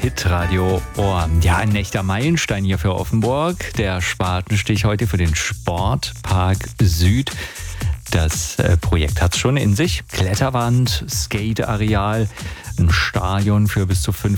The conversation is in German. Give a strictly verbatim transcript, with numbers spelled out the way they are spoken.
Hitradio Ohr. Ja, ein echter Meilenstein hier für Offenburg. Der Spatenstich heute für den Sportpark Süd. Das äh, Projekt hat es schon in sich. Kletterwand, Skateareal, ein Stadion für bis zu